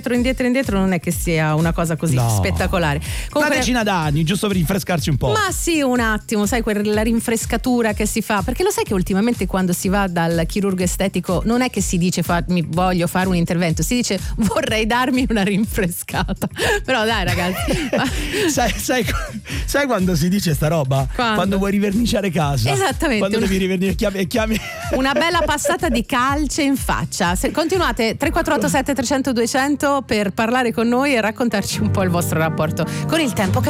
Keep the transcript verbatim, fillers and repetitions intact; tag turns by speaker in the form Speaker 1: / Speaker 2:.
Speaker 1: indietro, indietro, indietro non è che sia una cosa così
Speaker 2: no.
Speaker 1: spettacolare. Comunque,
Speaker 2: una decina d'anni, giusto per rinfrescarci un po'.
Speaker 1: Ma sì, un attimo, sai, quella rinfrescatura che si fa, perché lo sai che ultimamente quando si va dal chirurgo estetico non è che si dice fa, mi voglio fare un intervento, si dice vorrei darmi una rinfrescata. Però dai ragazzi, ma...
Speaker 2: sai, sai, sai quando si dice sta roba?
Speaker 1: Quando,
Speaker 2: quando vuoi riverniciare casa.
Speaker 1: Esattamente.
Speaker 2: Quando
Speaker 1: una...
Speaker 2: devi riverniciare, chiami, chiami.
Speaker 1: Una bella passata di calce in faccia. Se continuate tre quattro otto sette trecento duecento per parlare con noi e raccontarci un po' il vostro rapporto con il tempo che